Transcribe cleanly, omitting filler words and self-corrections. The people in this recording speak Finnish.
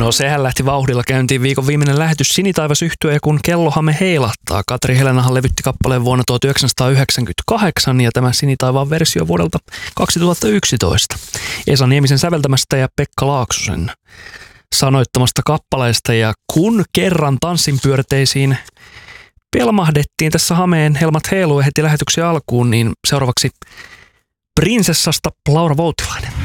No sehän lähti vauhdilla käyntiin viikon viimeinen lähetys Sinitaivas -yhtye ja kun kellohame heilahtaa. Katri Helenahan levytti kappaleen vuonna 1998 ja tämä Sinitaivaan versio vuodelta 2011. Esa Niemisen säveltämästä ja Pekka Laaksosen sanoittamasta kappaleesta. Ja kun kerran tanssinpyörteisiin pelmahdettiin tässä Hameen helmat heiluen heti lähetyksen alkuun, niin seuraavaksi Prinsessasta Laura Voutilainen.